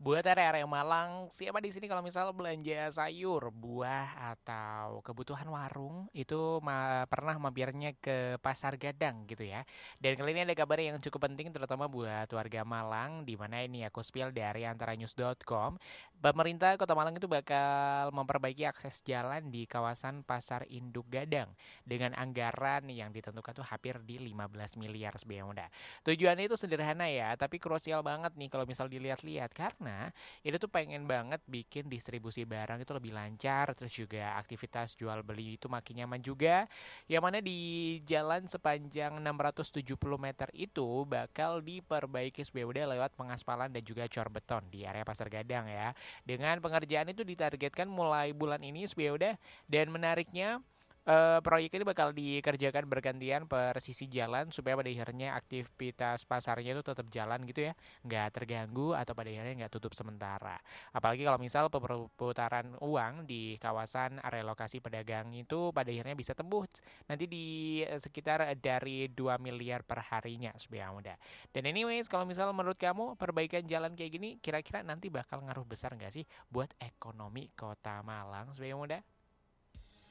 Buat area-area Malang, siapa di sini kalau misal belanja sayur, buah atau kebutuhan warung itu pernah mampirnya ke Pasar Gadang gitu ya. Dan kali ini ada kabar yang cukup penting terutama buat warga Malang di mana ini aku spill dari antaranews.com. Pemerintah Kota Malang itu bakal memperbaiki akses jalan di kawasan Pasar Induk Gadang dengan anggaran yang ditentukan tuh hampir di 15 miliar sebenarnya. Tujuannya itu sederhana ya, tapi krusial banget nih kalau misal dilihat-lihat karena itu tuh pengen banget bikin distribusi barang itu lebih lancar, terus juga aktivitas jual beli itu makin nyaman juga. Yang mana di jalan sepanjang 670 meter itu bakal diperbaiki SBUD lewat pengaspalan dan juga cor beton di area Pasar Gadang ya. Dengan pengerjaan itu ditargetkan mulai bulan ini SBUD dan menariknya proyek ini bakal dikerjakan bergantian per sisi jalan supaya pada akhirnya aktivitas pasarnya itu tetap jalan gitu ya, nggak terganggu atau pada akhirnya nggak tutup sementara. Apalagi kalau misal perputaran uang di kawasan relokasi pedagang itu pada akhirnya bisa tembus nanti di sekitar dari 2 miliar per harinya supaya mudah. Dan anyways, kalau misal menurut kamu perbaikan jalan kayak gini kira-kira nanti bakal ngaruh besar nggak sih buat ekonomi Kota Malang supaya mudah?